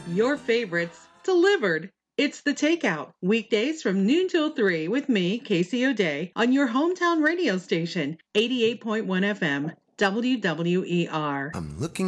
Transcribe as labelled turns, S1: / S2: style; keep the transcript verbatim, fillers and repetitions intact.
S1: Your favorites delivered. It's The Takeout, weekdays from noon till three with me, Casey O'Day, on your hometown radio station, eighty-eight point one F M, W W E R.
S2: I'm looking